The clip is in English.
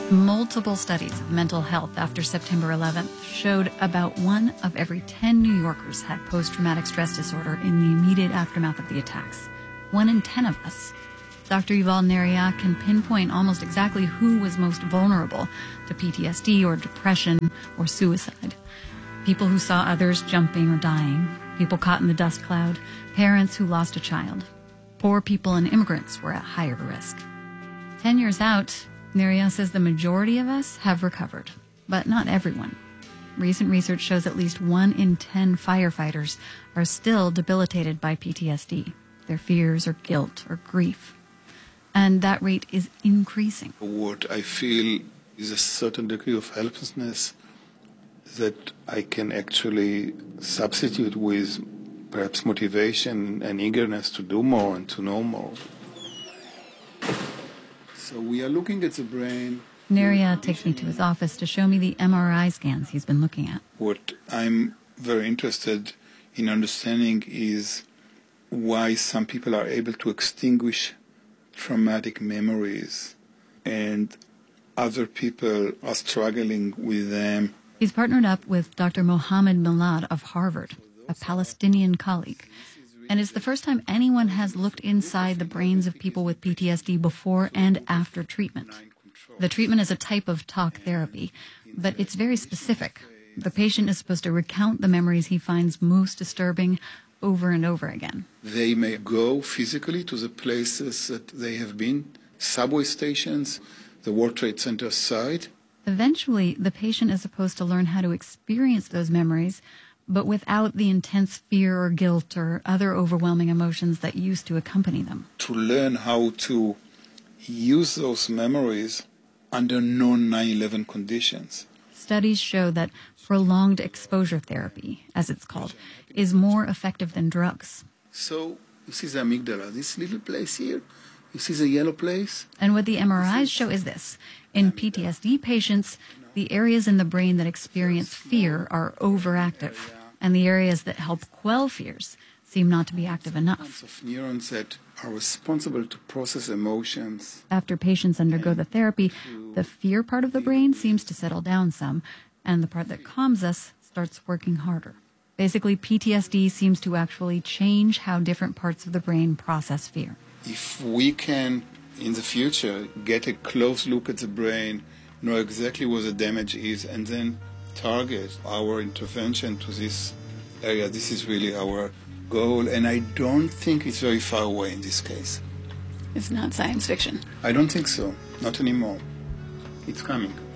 Multiple studies of mental health after September 11th showed about 1 of every 10 New Yorkers had post-traumatic stress disorder in the immediate aftermath of the attacks. 1 in 10 of us. Dr. Yuval Neria can pinpoint almost exactly who was most vulnerable to PTSD or depression or suicide. People who saw others jumping or dying, people caught in the dust cloud, parents who lost a child. Poor people and immigrants were at higher risk. 10 years out, Neria says the majority of us have recovered, but not everyone. Recent research shows at least 1 in 10 firefighters are still debilitated by PTSD, their fears or guilt or grief. And that rate is increasing. What I feel is a certain degree of helplessness that I can actually substitute with perhaps motivation and eagerness to do more and to know more. So we are looking at the brain. Neria takes me to his office to show me the MRI scans he's been looking at. What I'm very interested in understanding is why some people are able to extinguish traumatic memories and other people are struggling with them. He's partnered up with Dr. Mohammed Milad of Harvard, a Palestinian colleague. And it's the first time anyone has looked inside the brains of people with PTSD before and after treatment. The treatment is a type of talk therapy, but it's very specific. The patient is supposed to recount the memories he finds most disturbing over and over again. They may go physically to the places that they have been, subway stations, the World Trade Center site. Eventually, the patient is supposed to learn how to experience those memories, but without the intense fear or guilt or other overwhelming emotions that used to accompany them. To learn how to use those memories under non-9/11 conditions. Studies show that prolonged exposure therapy, as it's called, is more effective than drugs. So you see the amygdala, this little place here, you see the yellow place? And what the MRIs show is this. In PTSD patients, the areas in the brain that experience fear are overactive, and the areas that help quell fears seem not to be active enough. Of neurons that are responsible to process emotions. After patients undergo the therapy, the fear part of the brain seems to settle down some, and the part that calms us starts working harder. Basically, PTSD seems to actually change how different parts of the brain process fear. If we can, in the future, get a close look at the brain, know exactly what the damage is, and then target our intervention to this area, this is really our goal, and I don't think it's very far away in this case. It's not science fiction. I don't think so. Not anymore. It's coming.